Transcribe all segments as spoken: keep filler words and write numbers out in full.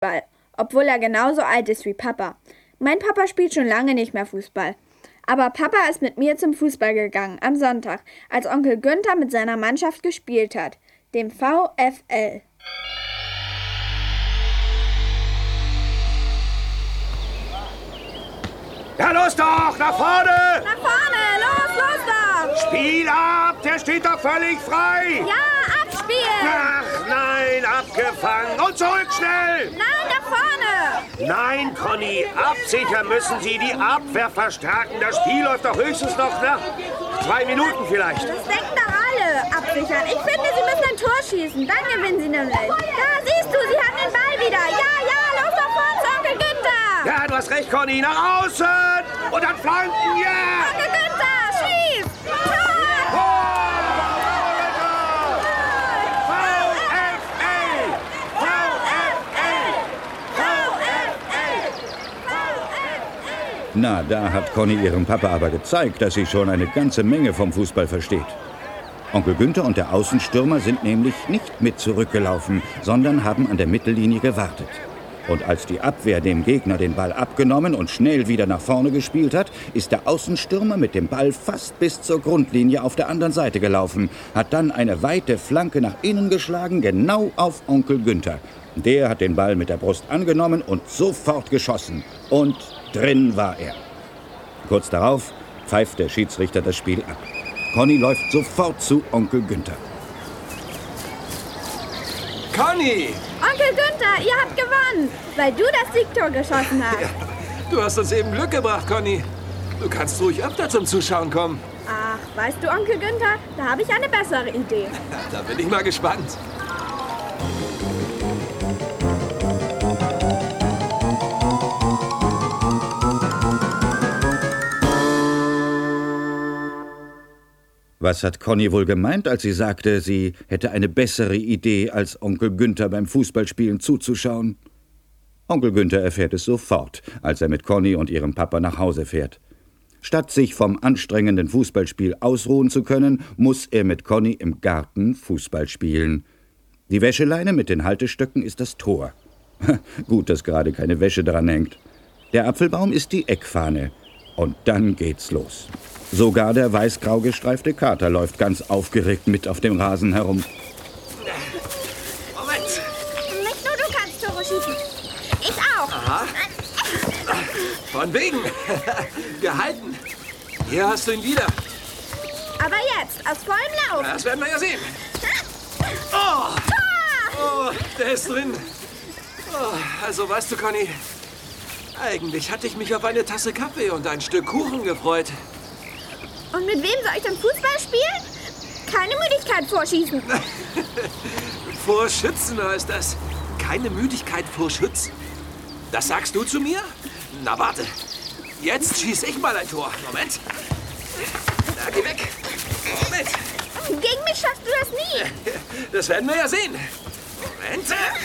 Fußball, obwohl er genauso alt ist wie Papa. Mein Papa spielt schon lange nicht mehr Fußball. Aber Papa ist mit mir zum Fußball gegangen, am Sonntag, als Onkel Günther mit seiner Mannschaft gespielt hat, dem VfL. Ja, los doch, nach vorne! Nach vorne, los, los doch! Spiel ab, der steht doch völlig frei! Ja, abspielen! Ach nein, abgefangen und zurück schnell! Nein, nach vorne! Nein, Conny, absichern müssen Sie, die Abwehr verstärken. Das Spiel läuft doch höchstens noch nach zwei Minuten vielleicht. Das denken doch alle, absichern. Ich finde, Sie müssen ein Tor schießen, dann gewinnen Sie nämlich. Da, siehst du, Sie haben den Ball wieder. Ja, ja, los nach vorne zu Onkel Günther! Ja, du hast recht, Conny, nach außen! Und dann flanken, ja! Yeah. Onkel Günther, schieß! Tor! Na, da hat Conny ihrem Papa aber gezeigt, dass sie schon eine ganze Menge vom Fußball versteht. Onkel Günther und der Außenstürmer sind nämlich nicht mit zurückgelaufen, sondern haben an der Mittellinie gewartet. Und als die Abwehr dem Gegner den Ball abgenommen und schnell wieder nach vorne gespielt hat, ist der Außenstürmer mit dem Ball fast bis zur Grundlinie auf der anderen Seite gelaufen, hat dann eine weite Flanke nach innen geschlagen, genau auf Onkel Günther. Der hat den Ball mit der Brust angenommen und sofort geschossen. Und drin war er. Kurz darauf pfeift der Schiedsrichter das Spiel ab. Conny läuft sofort zu Onkel Günther. Conny! Onkel Günther, ihr habt gewonnen, weil du das Siegtor geschossen hast. Ja, du hast uns eben Glück gebracht, Conny. Du kannst ruhig öfter zum Zuschauen kommen. Ach, weißt du, Onkel Günther, da habe ich eine bessere Idee. Da bin ich mal gespannt. Was hat Conny wohl gemeint, als sie sagte, sie hätte eine bessere Idee, als Onkel Günther beim Fußballspielen zuzuschauen? Onkel Günther erfährt es sofort, als er mit Conny und ihrem Papa nach Hause fährt. Statt sich vom anstrengenden Fußballspiel ausruhen zu können, muss er mit Conny im Garten Fußball spielen. Die Wäscheleine mit den Haltestöcken ist das Tor. Gut, dass gerade keine Wäsche dran hängt. Der Apfelbaum ist die Eckfahne. Und dann geht's los. Sogar der weiß-grau gestreifte Kater läuft ganz aufgeregt mit auf dem Rasen herum. Moment! Nicht nur du kannst Tore schießen. Ich auch. Aha. Von wegen. Gehalten. Hier hast du ihn wieder. Aber jetzt, aus vollem Lauf. Das werden wir ja sehen. Oh! Oh, der ist drin. Oh, also, weißt du, Conny, eigentlich hatte ich mich auf eine Tasse Kaffee und ein Stück Kuchen gefreut. Und mit wem soll ich dann Fußball spielen? Keine Müdigkeit vorschießen. Vor Schützen heißt das. Keine Müdigkeit vor Schützen. Das sagst du zu mir? Na, warte. Jetzt schieß ich mal ein Tor. Moment. Na, geh weg. Moment. Gegen mich schaffst du das nie. Das werden wir ja sehen. Moment.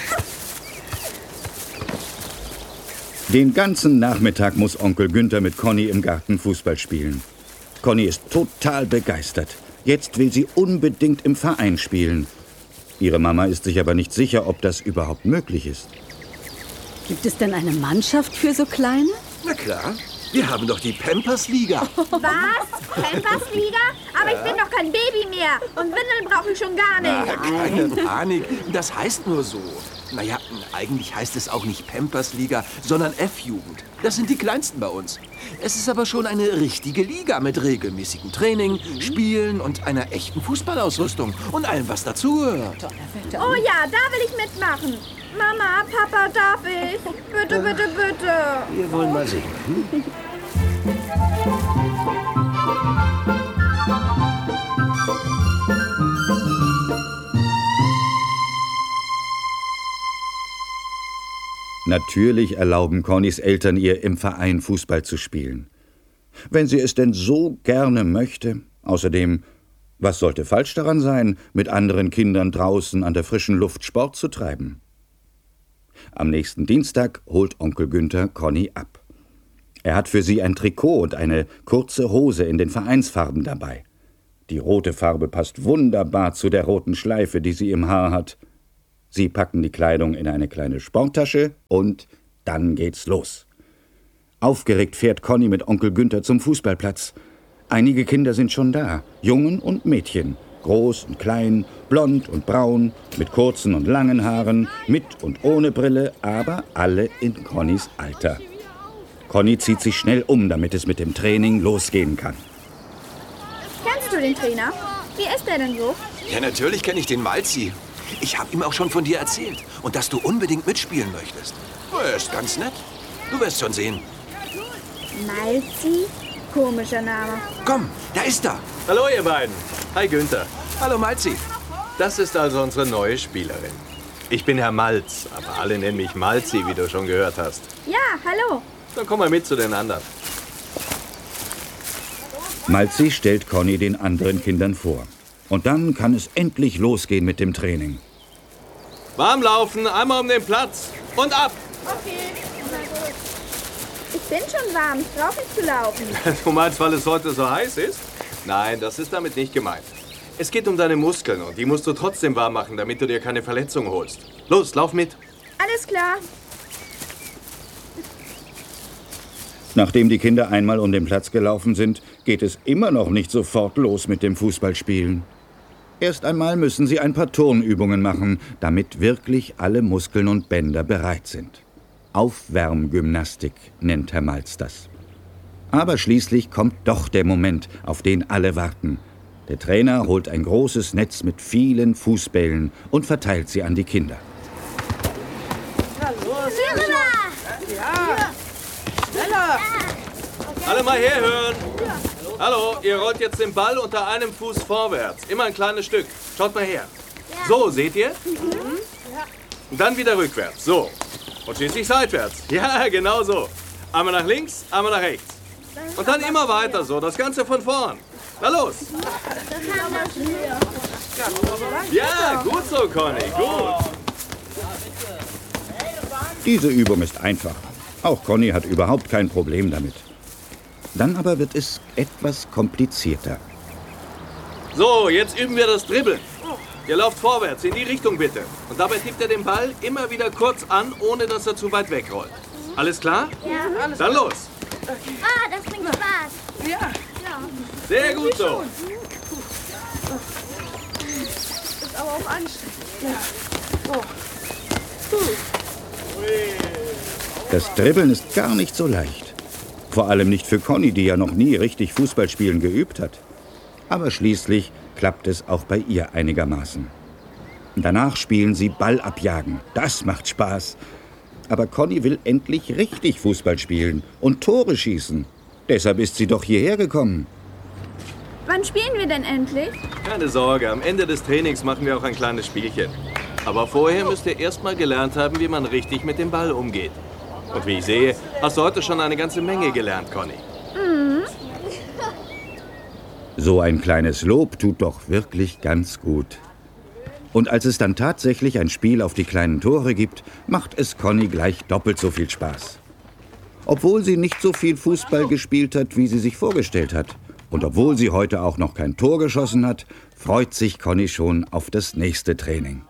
Den ganzen Nachmittag muss Onkel Günther mit Conny im Garten Fußball spielen. Conny ist total begeistert. Jetzt will sie unbedingt im Verein spielen. Ihre Mama ist sich aber nicht sicher, ob das überhaupt möglich ist. Gibt es denn eine Mannschaft für so Kleine? Na klar, wir haben doch die Pampers-Liga. Was? Pampers-Liga? Aber ich bin doch kein Baby mehr. Und Windeln brauche ich schon gar nicht. Na, keine Panik, das heißt nur so. Naja, eigentlich heißt es auch nicht Pampers-Liga, sondern F-Jugend. Das sind die Kleinsten bei uns. Es ist aber schon eine richtige Liga mit regelmäßigem Training, Spielen und einer echten Fußballausrüstung und allem, was dazugehört. Oh ja, da will ich mitmachen. Mama, Papa, darf ich? Bitte, bitte, bitte. Wir wollen mal sehen. Hm? Natürlich erlauben Connys Eltern ihr, im Verein Fußball zu spielen. Wenn sie es denn so gerne möchte. Außerdem, was sollte falsch daran sein, mit anderen Kindern draußen an der frischen Luft Sport zu treiben? Am nächsten Dienstag holt Onkel Günther Conny ab. Er hat für sie ein Trikot und eine kurze Hose in den Vereinsfarben dabei. Die rote Farbe passt wunderbar zu der roten Schleife, die sie im Haar hat. Sie packen die Kleidung in eine kleine Sporttasche und dann geht's los. Aufgeregt fährt Conny mit Onkel Günther zum Fußballplatz. Einige Kinder sind schon da, Jungen und Mädchen, groß und klein, blond und braun, mit kurzen und langen Haaren, mit und ohne Brille, aber alle in Connys Alter. Conny zieht sich schnell um, damit es mit dem Training losgehen kann. Kennst du den Trainer? Wie ist der denn so? Ja, natürlich kenne ich den Malzi. Ich habe ihm auch schon von dir erzählt. Und dass du unbedingt mitspielen möchtest. Oh, er ist ganz nett. Du wirst schon sehen. Malzi? Komischer Name. Komm, da ist er. Hallo, ihr beiden. Hi, Günther. Hallo, Malzi. Das ist also unsere neue Spielerin. Ich bin Herr Malz, aber alle nennen mich Malzi, wie du schon gehört hast. Ja, hallo. Dann komm mal mit zu den anderen. Malzi stellt Conny den anderen Kindern vor. Und dann kann es endlich losgehen mit dem Training. Warm laufen, einmal um den Platz und ab. Okay. Ich bin schon warm, ich brauche nicht zu laufen. Du meinst, weil es heute so heiß ist? Nein, das ist damit nicht gemeint. Es geht um deine Muskeln und die musst du trotzdem warm machen, damit du dir keine Verletzung holst. Los, lauf mit. Alles klar. Nachdem die Kinder einmal um den Platz gelaufen sind, geht es immer noch nicht sofort los mit dem Fußballspielen. Erst einmal müssen sie ein paar Turnübungen machen, damit wirklich alle Muskeln und Bänder bereit sind. Aufwärmgymnastik nennt Herr Malz das. Aber schließlich kommt doch der Moment, auf den alle warten. Der Trainer holt ein großes Netz mit vielen Fußbällen und verteilt sie an die Kinder. Alle mal herhören. Hallo, ihr rollt jetzt den Ball unter einem Fuß vorwärts. Immer ein kleines Stück. Schaut mal her. So, seht ihr? Und dann wieder rückwärts. So. Und schließlich seitwärts. Ja, genau so. Einmal nach links, einmal nach rechts. Und dann immer weiter so. Das Ganze von vorn. Na los. Ja, gut so, Conny. Gut. Diese Übung ist einfach. Auch Conny hat überhaupt kein Problem damit. Dann aber wird es etwas komplizierter. So, jetzt üben wir das Dribbeln. Ihr lauft vorwärts, in die Richtung bitte. Und dabei tippt ihr den Ball immer wieder kurz an, ohne dass er zu weit wegrollt. Alles klar? Ja. Dann los. Ah, das bringt Spaß. Ja. Sehr gut so. Ist aber auch anstrengend. Das Dribbeln ist gar nicht so leicht. Vor allem nicht für Conny, die ja noch nie richtig Fußballspielen geübt hat. Aber schließlich klappt es auch bei ihr einigermaßen. Danach spielen sie Ball abjagen. Das macht Spaß. Aber Conny will endlich richtig Fußball spielen und Tore schießen. Deshalb ist sie doch hierher gekommen. Wann spielen wir denn endlich? Keine Sorge, am Ende des Trainings machen wir auch ein kleines Spielchen. Aber vorher müsst ihr erst mal gelernt haben, wie man richtig mit dem Ball umgeht. Und wie ich sehe, hast du heute schon eine ganze Menge gelernt, Conny. Mhm. So ein kleines Lob tut doch wirklich ganz gut. Und als es dann tatsächlich ein Spiel auf die kleinen Tore gibt, macht es Conny gleich doppelt so viel Spaß. Obwohl sie nicht so viel Fußball gespielt hat, wie sie sich vorgestellt hat. Und obwohl sie heute auch noch kein Tor geschossen hat, freut sich Conny schon auf das nächste Training.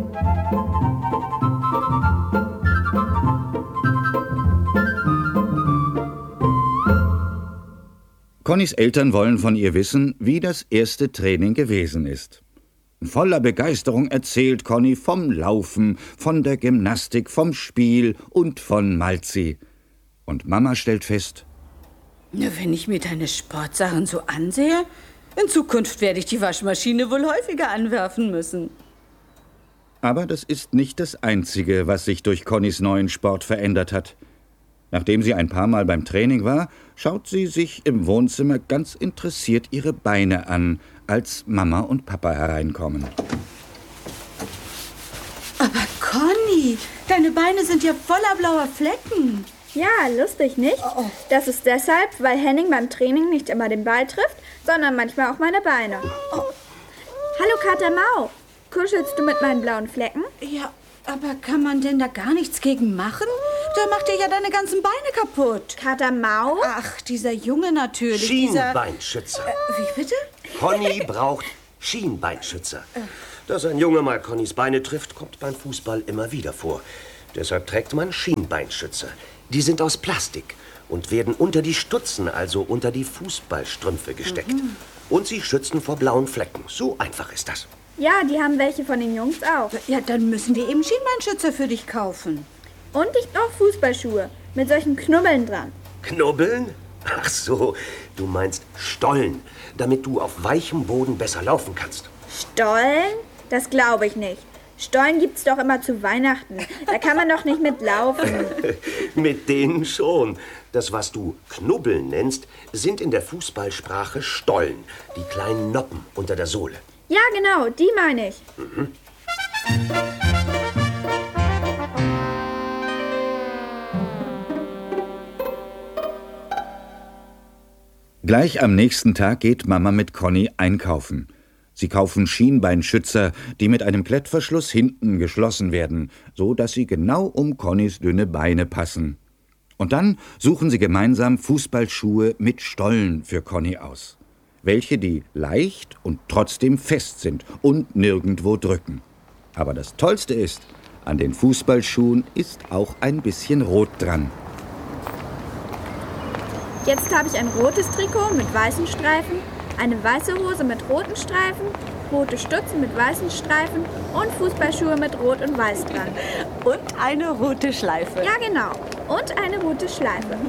Connys Eltern wollen von ihr wissen, wie das erste Training gewesen ist. Voller Begeisterung erzählt Conny vom Laufen, von der Gymnastik, vom Spiel und von Malzi. Und Mama stellt fest: Na, wenn ich mir deine Sportsachen so ansehe, in Zukunft werde ich die Waschmaschine wohl häufiger anwerfen müssen. Aber das ist nicht das Einzige, was sich durch Connys neuen Sport verändert hat. Nachdem sie ein paar Mal beim Training war, schaut sie sich im Wohnzimmer ganz interessiert ihre Beine an, als Mama und Papa hereinkommen. Aber Conny, deine Beine sind ja voller blauer Flecken. Ja, lustig, nicht? Oh, oh. Das ist deshalb, weil Henning beim Training nicht immer den Ball trifft, sondern manchmal auch meine Beine. Oh. Hallo Kater Mau, kuschelst du mit meinen blauen Flecken? Ja, aber kann man denn da gar nichts gegen machen? Der macht dir ja deine ganzen Beine kaputt. Kater Mau? Ach, dieser Junge natürlich. Schienbeinschützer. Dieser, äh, wie bitte? Conny braucht Schienbeinschützer. Dass ein Junge mal Connys Beine trifft, kommt beim Fußball immer wieder vor. Deshalb trägt man Schienbeinschützer. Die sind aus Plastik und werden unter die Stutzen, also unter die Fußballstrümpfe gesteckt. Mhm. Und sie schützen vor blauen Flecken. So einfach ist das. Ja, die haben welche von den Jungs auch. Ja, dann müssen wir eben Schienbeinschützer für dich kaufen. Und ich brauche Fußballschuhe mit solchen Knubbeln dran. Knubbeln? Ach so, du meinst Stollen, damit du auf weichem Boden besser laufen kannst. Stollen? Das glaube ich nicht. Stollen gibt's doch immer zu Weihnachten. Da kann man doch nicht mitlaufen. Mit denen schon. Das, was du Knubbeln nennst, sind in der Fußballsprache Stollen. Die kleinen Noppen unter der Sohle. Ja, genau, die meine ich. Mhm. Gleich am nächsten Tag geht Mama mit Conny einkaufen. Sie kaufen Schienbeinschützer, die mit einem Klettverschluss hinten geschlossen werden, so dass sie genau um Connys dünne Beine passen. Und dann suchen sie gemeinsam Fußballschuhe mit Stollen für Conny aus. Welche, die leicht und trotzdem fest sind und nirgendwo drücken. Aber das Tollste ist, an den Fußballschuhen ist auch ein bisschen Rot dran. Jetzt habe ich ein rotes Trikot mit weißen Streifen, eine weiße Hose mit roten Streifen, rote Stutzen mit weißen Streifen und Fußballschuhe mit Rot und Weiß dran. Und eine rote Schleife. Ja, genau. Und eine rote Schleife.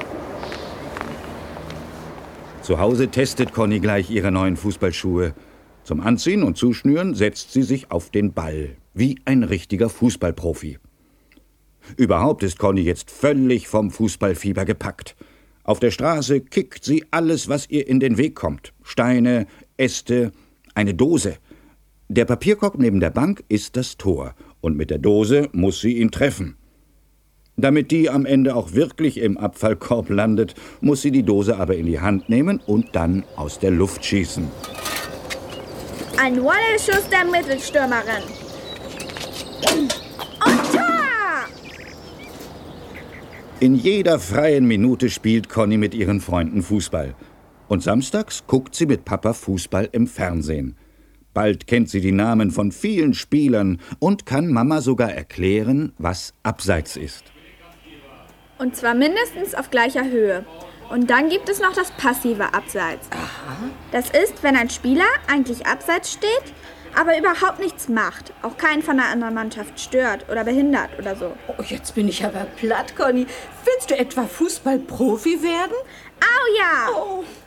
Zu Hause testet Conny gleich ihre neuen Fußballschuhe. Zum Anziehen und Zuschnüren setzt sie sich auf den Ball, wie ein richtiger Fußballprofi. Überhaupt ist Conny jetzt völlig vom Fußballfieber gepackt. Auf der Straße kickt sie alles, was ihr in den Weg kommt. Steine, Äste, eine Dose. Der Papierkorb neben der Bank ist das Tor. Und mit der Dose muss sie ihn treffen. Damit die am Ende auch wirklich im Abfallkorb landet, muss sie die Dose aber in die Hand nehmen und dann aus der Luft schießen. Ein Volley-Schuss der Mittelstürmerin. Und Tor! In jeder freien Minute spielt Conny mit ihren Freunden Fußball. Und samstags guckt sie mit Papa Fußball im Fernsehen. Bald kennt sie die Namen von vielen Spielern und kann Mama sogar erklären, was Abseits ist. Und zwar mindestens auf gleicher Höhe. Und dann gibt es noch das passive Abseits. Aha. Das ist, wenn ein Spieler eigentlich abseits steht, aber überhaupt nichts macht, auch keinen von der anderen Mannschaft stört oder behindert oder so. Oh, jetzt bin ich aber platt, Conny. Willst du etwa Fußballprofi werden? Au ja! Oh.